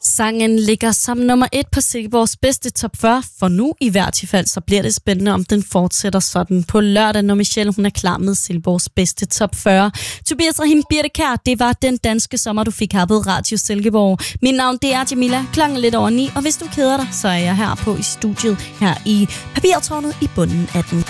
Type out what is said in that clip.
Sangen ligger som nummer 1 på Silkeborgs bedste top 40, for nu i hvert fald så bliver det spændende, om den fortsætter sådan på lørdag, når Michelle hun er klar med Silkeborgs bedste top 40. Tobias Rahim, Birte Kjær, det var den danske sommer, du fik her på Radio Silkeborg. Mit navn det er Jamila, klokken lidt over 9, og hvis du keder dig, så er jeg her på i studiet her i Papirtårnet i bunden af den.